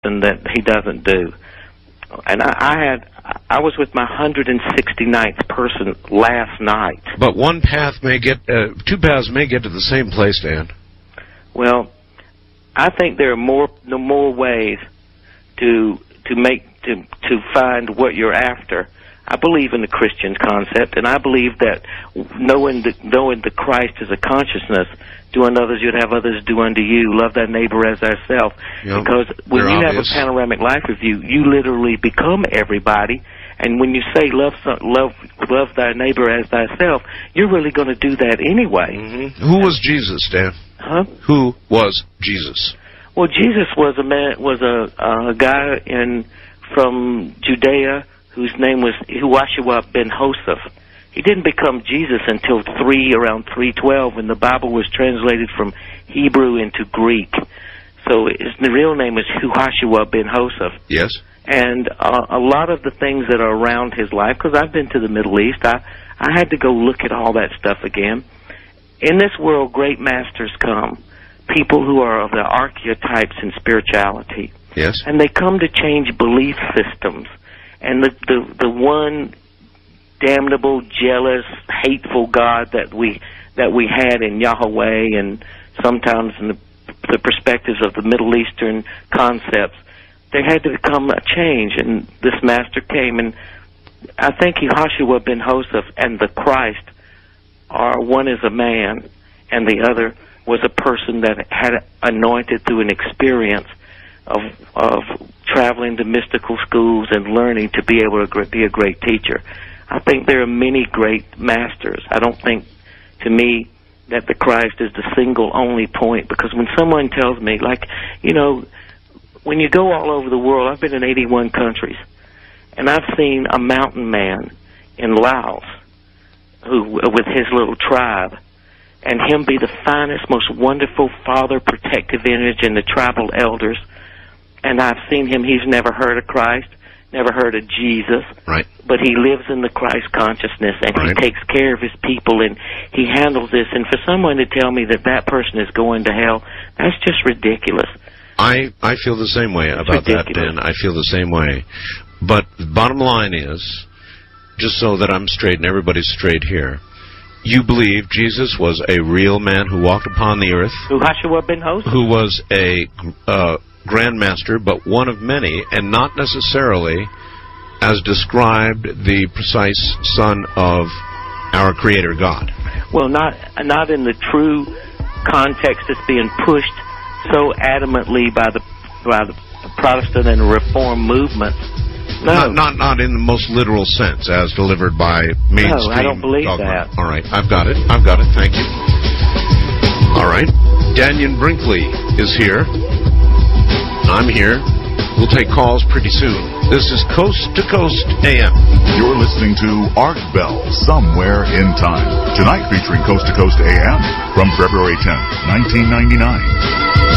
and that he doesn't do. And I was with my 169th person last night. But two paths may get to the same place, Dan. Well, I think there are more ways to find what you're after. I believe in the Christian concept, and I believe that knowing the Christ as a consciousness, do unto others, you'd have others do unto you. Love thy neighbor as thyself. Yep. Because when you have a panoramic life review, you literally become everybody. And when you say love thy neighbor as thyself, you're really going to do that anyway. Mm-hmm. Who was Jesus, Dan? Huh? Who was Jesus? Well, Jesus was a guy from Judea whose name was Yahushua ben Joseph. He didn't become Jesus until around 312, when the Bible was translated from Hebrew into Greek. So the real name is Yahushua ben Joseph. Yes. And a lot of the things that are around his life, because I've been to the Middle East, I had to go look at all that stuff again. In this world, great masters come, people who are of the archetypes in spirituality. Yes. And they come to change belief systems. And the one damnable, jealous, hateful God that we had in Yahweh, and sometimes in the perspectives of the Middle Eastern concepts, there had to become a change, and this master came. And I think Yahushua ben Joseph and the Christ are, one is a man, and the other was a person that had anointed through an experience of traveling to mystical schools and learning to be able to be a great teacher. I think there are many great masters. I don't think, to me, that the Christ is the single only point, because when someone tells me, like, when you go all over the world, I've been in 81 countries, and I've seen a mountain man in Laos with his little tribe, and him be the finest, most wonderful father protective image in the tribal elders. And I've seen him, he's never heard of Christ, never heard of Jesus. Right. But he lives in the Christ consciousness, and right. He takes care of his people, and he handles this. And for someone to tell me that person is going to hell, that's just ridiculous. I feel the same way about that, Dan. I feel the same way. But the bottom line is, just so that I'm straight and everybody's straight here, you believe Jesus was a real man who walked upon the earth? Yahushua ben Joseph. Who was a grandmaster, but one of many, and not necessarily, as described, the precise son of our Creator God. Well, not in the true context that's being pushed so adamantly by the Protestant and Reform movements. No. Not in the most literal sense, as delivered by mainstream. No, I don't believe dogma. that. All right, I've got it. Thank you. All right, Daniel Brinkley is here. I'm here. We'll take calls pretty soon. This is Coast to Coast AM. You're listening to Art Bell, Somewhere in Time. Tonight featuring Coast to Coast AM from February 10th, 1999.